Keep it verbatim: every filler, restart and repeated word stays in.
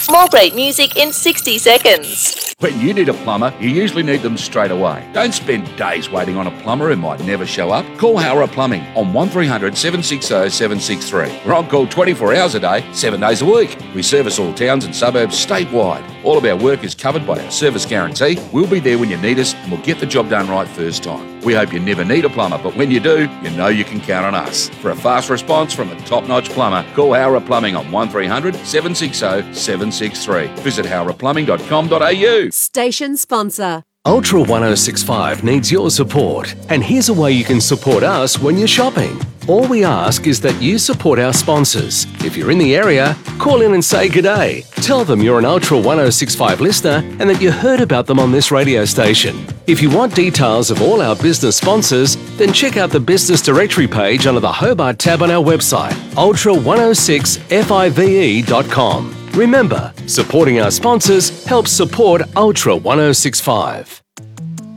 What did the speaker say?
More great music in sixty seconds. When you need a plumber, you usually need them straight away. Don't spend days waiting on a plumber who might never show up. Call Howrah Plumbing on one three hundred, seven six zero, seven six three. We're on call twenty-four hours a day, seven days a week. We service all towns and suburbs statewide. All of our work is covered by our service guarantee. We'll be there when you need us and we'll get the job done right first time. We hope you never need a plumber, but when you do, you know you can count on us. For a fast response from a top-notch plumber, call Howrah Plumbing on one three hundred, seven six zero, seven six three. Visit howrah plumbing dot com dot a u. Station sponsor. Ultra one oh six five needs your support, and here's a way you can support us when you're shopping. All we ask is that you support our sponsors. If you're in the area, call in and say g'day. Tell them you're an Ultra one oh six five listener and that you heard about them on this radio station. If you want details of all our business sponsors, then check out the business directory page under the Hobart tab on our website, ultra one oh six five dot com. Remember, supporting our sponsors helps support Ultra one oh six five.